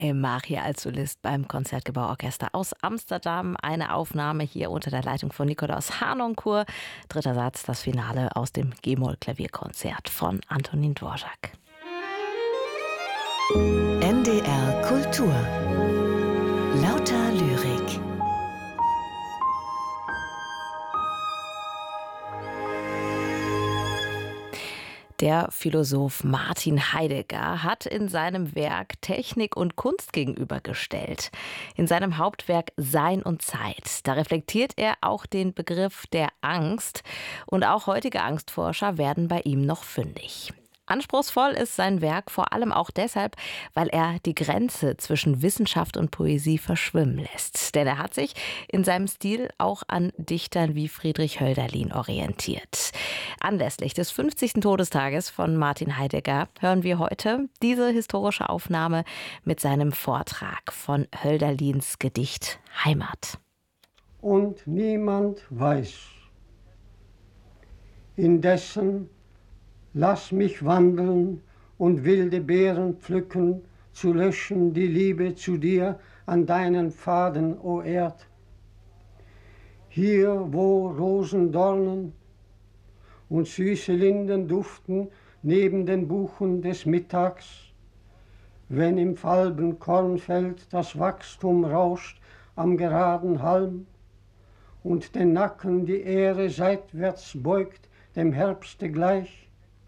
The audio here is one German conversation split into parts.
Emma hier als Solist beim Konzertgebauorchester aus Amsterdam. Eine Aufnahme hier unter der Leitung von Nikolaus Harnoncourt. Dritter Satz, das Finale aus dem G-Moll-Klavierkonzert von Antonín Dvořák. NDR Kultur. Lauter Lyrik. Der Philosoph Martin Heidegger hat in seinem Werk Technik und Kunst gegenübergestellt. In seinem Hauptwerk Sein und Zeit. Da reflektiert er auch den Begriff der Angst. Und auch heutige Angstforscher werden bei ihm noch fündig. Anspruchsvoll ist sein Werk vor allem auch deshalb, weil er die Grenze zwischen Wissenschaft und Poesie verschwimmen lässt. Denn er hat sich in seinem Stil auch an Dichtern wie Friedrich Hölderlin orientiert. Anlässlich des 50. Todestages von Martin Heidegger hören wir heute diese historische Aufnahme mit seinem Vortrag von Hölderlins Gedicht Heimat. Und niemand weiß. Indessen lass mich wandeln und wilde Beeren pflücken, zu löschen die Liebe zu dir an deinen Pfaden, o Erd. Hier, wo Rosendornen und süße Linden duften neben den Buchen des Mittags, wenn im falben Kornfeld das Wachstum rauscht am geraden Halm und den Nacken die Ähre seitwärts beugt dem Herbste gleich.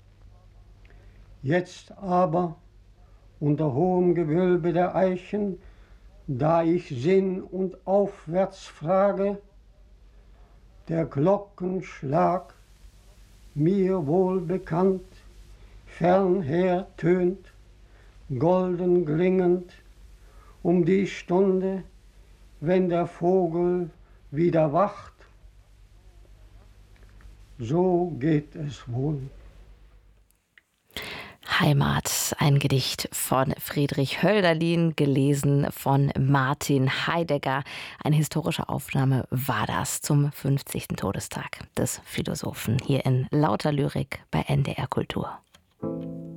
Jetzt aber, unter hohem Gewölbe der Eichen, da ich Sinn und aufwärts frage, der Glockenschlag, mir wohl bekannt, fernher tönt, golden klingend, um die Stunde, wenn der Vogel wieder wacht. So geht es wohl. Heimat, ein Gedicht von Friedrich Hölderlin, gelesen von Martin Heidegger. Eine historische Aufnahme war das zum 50. Todestag des Philosophen hier in Lauter Lyrik bei NDR Kultur.